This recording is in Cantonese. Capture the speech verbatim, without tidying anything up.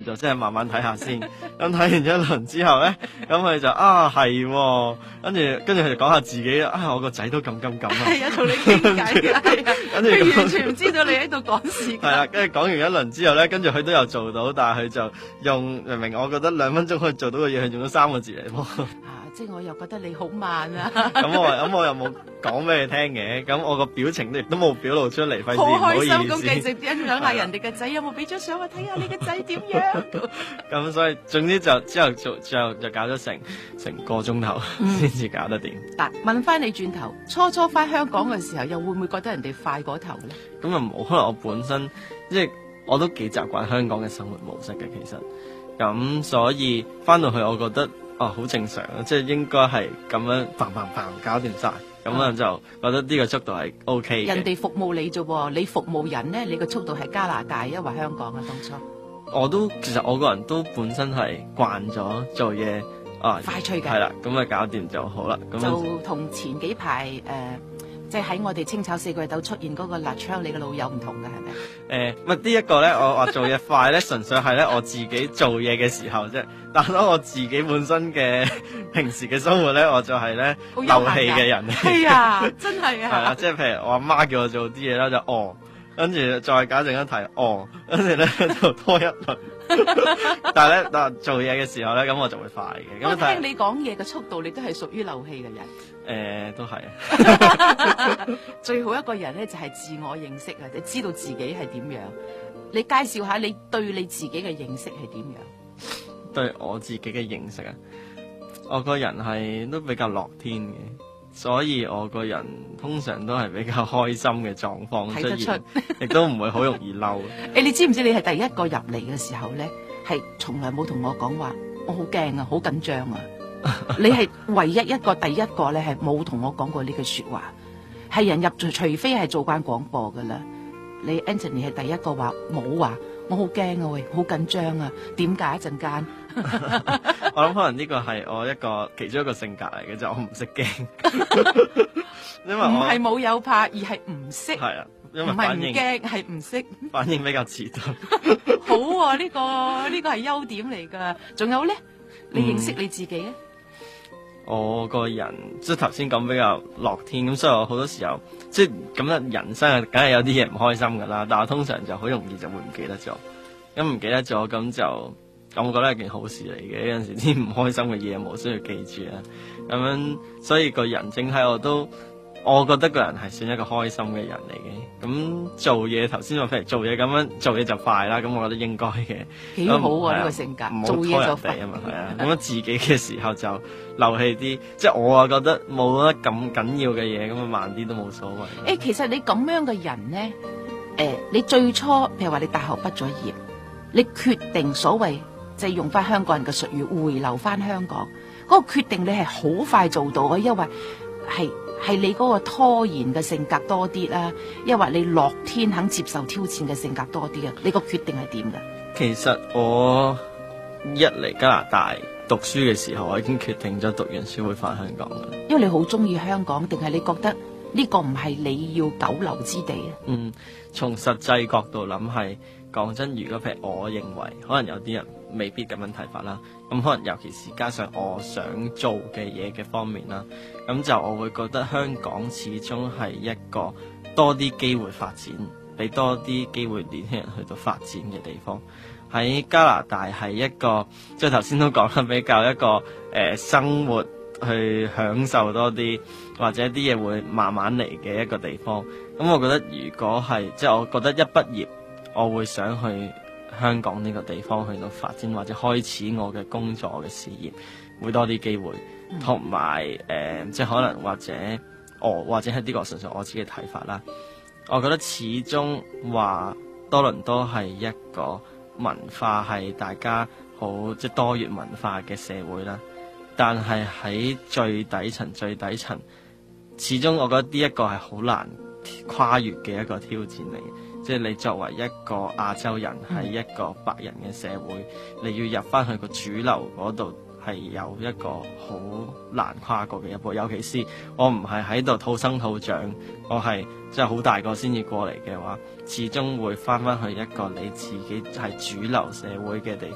就即係慢慢睇下先。咁睇完咗一輪之後咧，咁佢就啊係，跟住跟住佢就講下自己啊，我個仔都咁咁咁啊。 係啊，同你傾偈啊，係啊， 跟住佢完全唔知道你喺度趕時間。 係啦，跟住講完一輪之後咧，跟住佢都有做到，但係佢就用明明我覺得兩分鐘可以做到嘅嘢，佢用咗三個字嚟幫。 啊，即係我又覺得你好慢啊。 咁我咁我又冇講俾佢聽嘅，咁我個表情亦都冇表露出嚟，費事唔好好意開心咁思。 繼續欣賞下人哋嘅仔，有冇俾張相我睇下你嘅仔點樣？ 咁所以總之就之後做最後就搞咗成成個鐘頭先至搞得掂。 嗱，問翻你轉頭，初初翻香港嘅時候，又會唔會覺得人哋快過頭咧？ 咁又冇，可能我本身即係我都幾習慣香港嘅生活模式嘅，其實咁所以翻到去我覺得哦好正常，即係應該係咁樣嘭嘭嘭搞掂晒，咁樣就覺得呢個速度係 O K 嘅。 人哋服務你啫喎，你服務人咧，你個速度係加拿大抑或香港啊？當初我都其實我個人都本身係慣咗做嘢啊， 快脆嘅， 係啦，咁啊搞掂就好啦。咁就同前幾排誒。呃即係喺我哋清炒四季豆出現嗰個辣槍，你嘅老友唔同嘅係咪？ 誒，唔係呢一個咧，我話做嘢快咧，純粹係咧我自己做嘢嘅時候啫。但係我自己本身嘅平時嘅生活咧，我就係咧漏氣嘅人。 係啊，真係啊。 係啊，即係譬如我阿媽叫我做啲嘢啦，就哦，跟住再搞剩一題哦，跟住咧就拖一輪。但係咧，但做嘢嘅時候咧，咁我就會快嘅。 我聽你講嘢嘅速度，你都係屬於漏氣嘅人。 誒、呃，都係。 最好一個人咧就係、是、自我認識啊，你知道自己係點樣。你介紹下你對你自己嘅認識係點樣？ 對我自己嘅認識啊，我個人係都比較樂天嘅，所以我個人通常都係比較開心嘅狀況出現，亦都唔會好容易嬲。 誒，你知唔知你係第一個入嚟嘅時候咧，係從來冇同我講話，我好驚啊，好緊張啊。你係唯一一個第一個咧，係冇同我講過呢句說話。係人入除非係做慣廣播噶啦。你 Anthony 係第一個話冇話，我好驚啊喂，好緊張啊，點解一陣間？ 我諗可能呢個係我一個其中一個性格嚟嘅，就我唔識驚。因為唔係冇有怕，而係唔識。 係啊，因為唔係唔反應驚，係唔識。 反應比較遲鈍。 好啊，呢、這個呢、這個係優點嚟噶。仲有咧，你認識你自己咧？ 嗯我個人即係頭先講比較樂天，咁所以我好多時候即係咁樣人生啊，梗係有啲嘢唔開心噶啦。但係我通常就好容易就會唔記得咗，咁唔記得咗咁就咁，我覺得係件好事嚟嘅。有陣時啲唔開心嘅嘢冇需要記住啊，咁樣所以個人整體我都。我覺得個人係算一個開心嘅人嚟嘅，咁做嘢頭先話譬如做嘢咁樣做嘢就快啦，咁我覺得應該嘅， 幾好啊呢個性格，做嘢就快啊嘛，係啊，咁樣自己嘅時候就漏氣啲，即係我啊覺得冇得咁緊要嘅嘢，咁啊慢啲都冇所謂。 誒，其實你咁樣嘅人咧，誒，你最初譬如話你大學畢咗業，你決定所謂即係用翻香港人嘅術語回流翻香港，嗰個決定你係好快做到嘅，因為係。係你嗰個拖延嘅性格多啲啦，抑或你樂天肯接受挑戰嘅性格多啲啊？你個決定係點㗎？ 其實我一嚟加拿大讀書嘅時候，我已經決定咗讀完書會返香港嘅。 因為你好中意香港，定係你覺得呢個唔係你要久留之地啊？ 嗯，從實際角度諗係講真，如果譬如我認為，可能有啲人未必咁樣睇法啦。咁可能尤其是加上我想做嘅嘢嘅方面啦，咁就我會覺得香港始終係一個多啲機會發展，俾多啲機會年輕人去到發展嘅地方。喺加拿大係一個，即係頭先都講啦，比較一個誒、呃、生活去享受多啲，或者啲嘢會慢慢嚟嘅一個地方。咁我覺得如果係即係我覺得一畢業，我會想去香港呢個地方去到發展，或者開始我嘅工作嘅事業，會多啲機會，同埋誒即係可能或者我或者係呢個純粹我自己嘅睇法啦。我覺得始終話多倫多係一個文化係大家好即係多元文化嘅社會啦，但係喺最底層最底層，始終我覺得呢一個係好難跨越嘅一個挑戰嚟。即係你作為一個亞洲人喺一個白人嘅社會，你要入翻去個主流嗰度，係有一個好難跨過嘅一步。尤其是我唔係喺度土生土長，我係即係好大個先至過嚟嘅話，始終會翻翻去一個你自己係主流社會嘅地